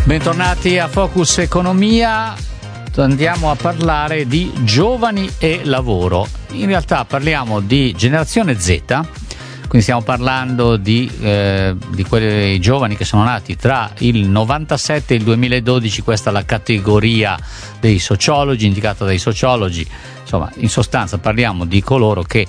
Bentornati a Focus Economia. Andiamo a parlare di giovani e lavoro. In realtà parliamo di generazione Z, quindi stiamo parlando di quei giovani che sono nati tra il 97 e il 2012. Questa è la categoria dei sociologi, indicata dai sociologi. Insomma, in sostanza parliamo di coloro che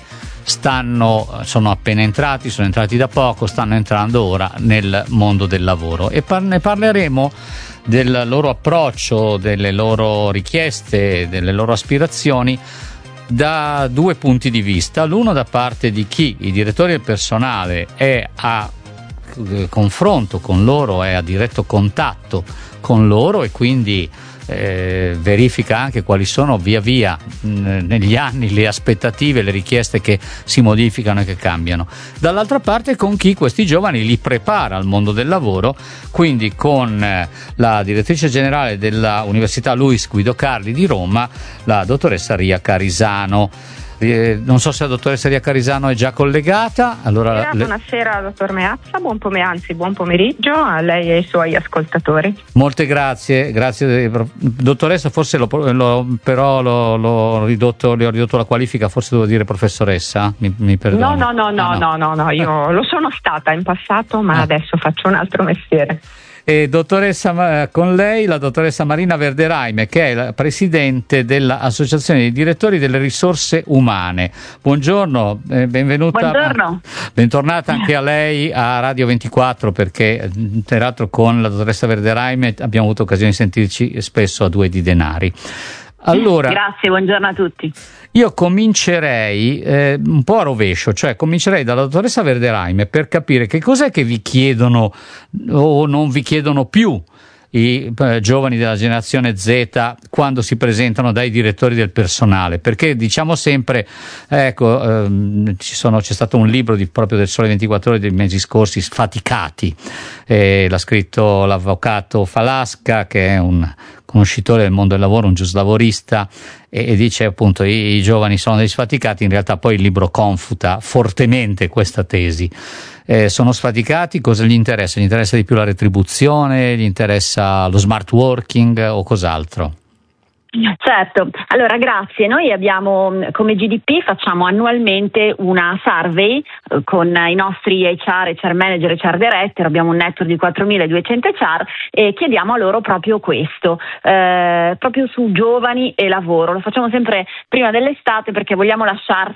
sono appena entrati, sono entrati da poco, stanno entrando ora nel mondo del lavoro, e ne parleremo del loro approccio, delle loro richieste, delle loro aspirazioni da due punti di vista. L'uno da parte di chi, i direttori del personale, è a confronto con loro, è a diretto contatto con loro e quindi verifica anche quali sono via via negli anni le aspettative, le richieste che si modificano e che cambiano. Dall'altra parte con chi questi giovani li prepara al mondo del lavoro, quindi con la direttrice generale della Università Luis Guido Carli di Roma, la dottoressa Ria Carisano. Non so se la dottoressa Ria Carisano è già collegata. Buonasera dottor Meazza, buon pomeriggio a lei e ai suoi ascoltatori. Molte grazie dottoressa. Forse però l'ho ridotto la qualifica, forse devo dire professoressa, mi perdoni. No, io lo sono stata in passato, ma adesso faccio un altro mestiere. E dottoressa, con lei la dottoressa Marina Verderaime, che è la presidente dell'Associazione dei direttori delle risorse umane. Buongiorno, benvenuta. Buongiorno. Bentornata anche a lei a Radio 24, perché tra l'altro con la dottoressa Verderaime abbiamo avuto occasione di sentirci spesso a Due di Denari. Allora, grazie, buongiorno a tutti. Io comincerei un po' a rovescio, cioè comincerei dalla dottoressa Verderaime per capire che cos'è che vi chiedono o non vi chiedono più i giovani della generazione Z quando si presentano dai direttori del personale, perché diciamo sempre, c'è stato un libro proprio del Sole 24 Ore dei mesi scorsi, Sfaticati, l'ha scritto l'avvocato Falasca, che è un conoscitore del mondo del lavoro, un giuslavorista, e dice appunto i giovani sono dei sfaticati. In realtà poi il libro confuta fortemente questa tesi. Sono sfaticati, cosa gli interessa? Gli interessa di più la retribuzione, gli interessa lo smart working o cos'altro? Certo, allora grazie. Noi abbiamo, come GDP, facciamo annualmente una survey con i nostri HR manager, HR director, abbiamo un network di 4.200 HR e chiediamo a loro proprio questo, proprio su giovani e lavoro. Lo facciamo sempre prima dell'estate perché vogliamo lasciar